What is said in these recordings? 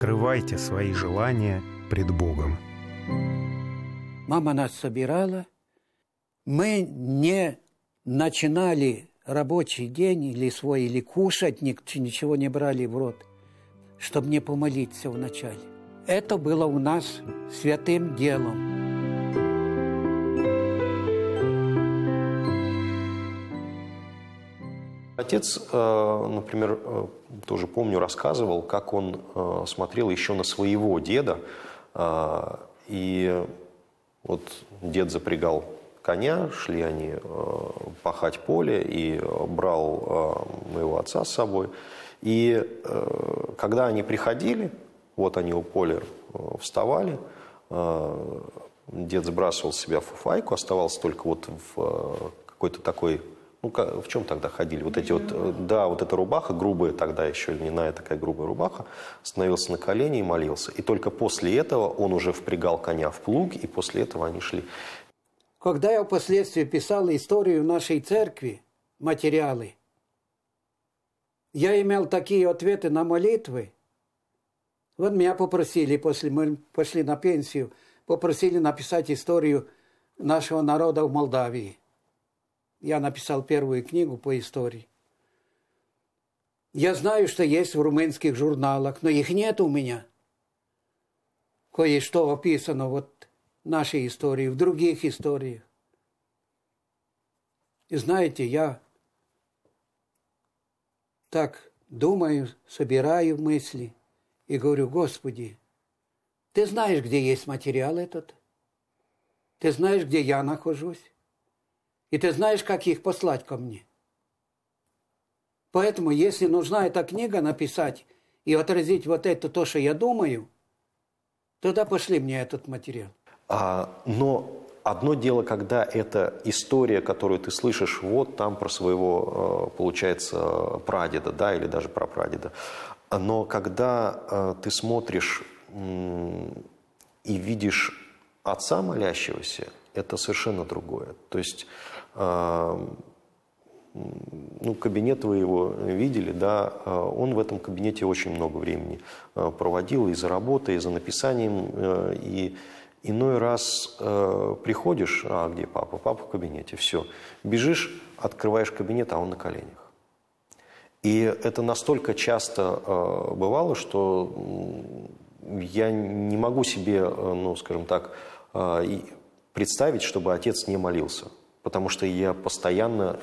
Скрывайте свои желания пред Богом. Мама нас собирала. Мы не начинали рабочий день или кушать, ничего не брали в рот, чтобы не помолиться вначале. Это было у нас святым делом. Отец, например, тоже помню, рассказывал, как он смотрел еще на своего деда. И вот дед запрягал коня, шли они пахать поле, и брал моего отца с собой. И когда они приходили, вот они у поля вставали, дед сбрасывал с себя фуфайку, оставался только вот в какой-то такой... Ну, в чем тогда ходили? Вот эти вот, да, вот эта рубаха, грубая тогда еще, льняная такая грубая рубаха, становился на колени и молился. И только после этого он уже впрягал коня в плуг, и после этого они шли. Когда я впоследствии писал историю нашей церкви, материалы, я имел такие ответы на молитвы. Вот меня попросили, мы пошли на пенсию, попросили написать историю нашего народа в Молдавии. Я написал первую книгу по истории. Я знаю, что есть в румынских журналах, но их нет у меня. Кое-что описано вот в нашей истории, в других историях. И знаете, я так думаю, собираю мысли и говорю: Господи, Ты знаешь, где есть материал этот? Ты знаешь, где я нахожусь? И ты знаешь, как их послать ко мне. Поэтому, если нужна эта книга написать и отразить вот это, то, что я думаю, тогда пошли мне этот материал. Но одно дело, когда это история, которую ты слышишь, вот там про своего, получается, прадеда, да, или даже прапрадеда. Но когда ты смотришь и видишь отца молящегося, это совершенно другое. То есть, кабинет вы его видели, да, он в этом кабинете очень много времени проводил и за работой, и за написанием, и иной раз приходишь, где папа? Папа в кабинете, все. Бежишь, открываешь кабинет, а он на коленях. И это настолько часто бывало, что я не могу себе, скажем так, представить, чтобы отец не молился. Потому что я постоянно,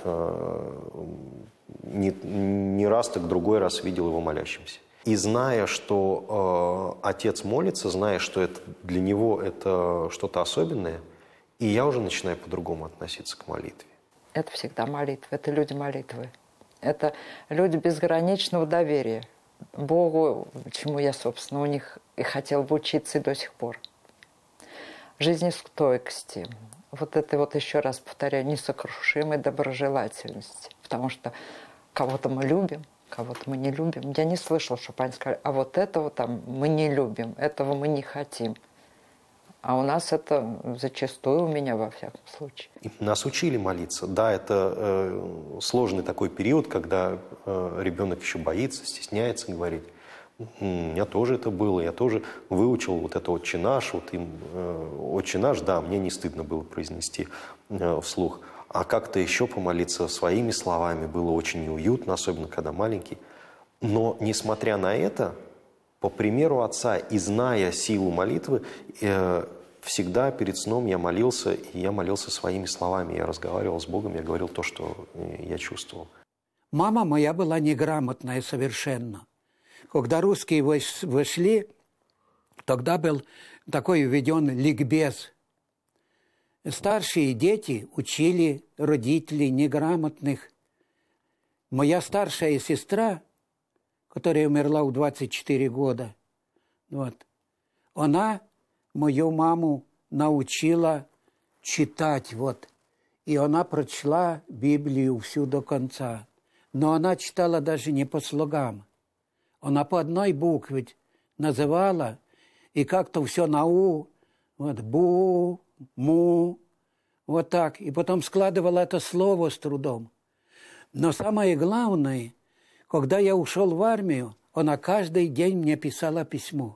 не раз, так другой раз видел его молящимся. И зная, что отец молится, зная, что это, для него это что-то особенное, и я уже начинаю по-другому относиться к молитве. Это всегда молитва, это люди молитвы. Это люди безграничного доверия Богу, чему я, собственно, у них и хотел бы учиться и до сих пор. Жизнестойкости. Вот это вот, еще раз повторяю, несокрушимой доброжелательности. Потому что кого-то мы любим, кого-то мы не любим. Я не слышала, чтобы они сказали: а вот этого там мы не любим, этого мы не хотим. А у нас это зачастую, у меня во всяком случае. И нас учили молиться. Да, это сложный такой период, когда ребенок еще боится, стесняется говорить. У меня тоже это было, я тоже выучил вот это «Отче наш», вот им «Отче наш», да, мне не стыдно было произнести вслух. А как-то еще помолиться своими словами было очень неуютно, особенно когда маленький. Но, несмотря на это, по примеру отца и зная силу молитвы, всегда перед сном я молился, и я молился своими словами. Я разговаривал с Богом, я говорил то, что я чувствовал. Мама моя была неграмотная совершенно. Когда русские вошли, тогда был такой введен ликбез. Старшие дети учили родителей неграмотных. Моя старшая сестра, которая умерла в 24 года, она мою маму научила читать. И она прочла Библию всю до конца. Но она читала даже не по слогам. Она по одной букве называла, и как-то все на «у», «бу», «му», вот так. И потом складывала это слово с трудом. Но самое главное, когда я ушел в армию, она каждый день мне писала письмо.